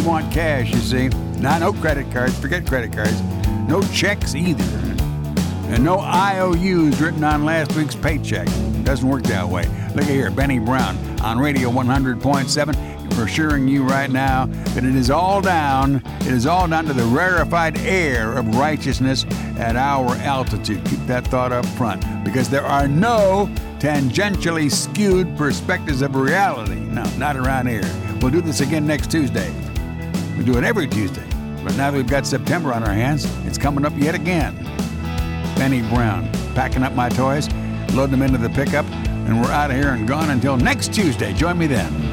want cash, you see. Now, no credit cards. Forget credit cards. No checks either. And no IOUs written on last week's paycheck. Doesn't work that way. Look at here, Benny Brown on Radio 100.7. We're assuring you right now that it is all down. It is all down to the rarefied air of righteousness at our altitude. Keep that thought up front, because there are no tangentially skewed perspectives of reality. No, not around here. We'll do this again next Tuesday. We do it every Tuesday. But now that we've got September on our hands, it's coming up yet again. Benny Brown, packing up my toys, loading them into the pickup, and we're out of here and gone until next Tuesday. Join me then.